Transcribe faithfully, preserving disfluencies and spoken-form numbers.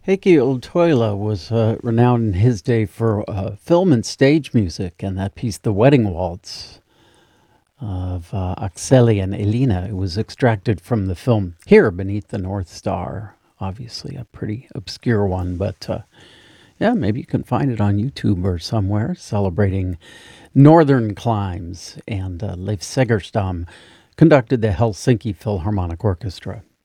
Heikki Ultoila was uh, renowned in his day for uh, film and stage music, and that piece, The Wedding Waltz of uh, Akseli and Elina, it was extracted from the film Here Beneath the North Star. Obviously, a pretty obscure one, but uh, yeah, maybe you can find it on YouTube or somewhere, celebrating northern climes. And uh, Leif Segerstam conducted the Helsinki Philharmonic Orchestra.